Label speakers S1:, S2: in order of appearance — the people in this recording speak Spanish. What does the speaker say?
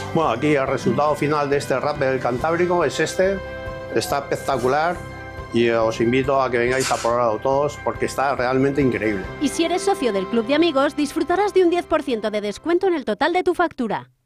S1: Bueno, aquí el resultado final de este Rappel Cantábrico es este. Está espectacular y os invito a que vengáis a probarlo todos porque está realmente increíble.
S2: Y si eres socio del Club de Amigos, disfrutarás de un 10% de descuento en el total de tu factura.